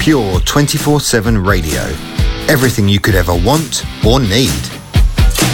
Pure 24/7 radio. Everything you could ever want or need.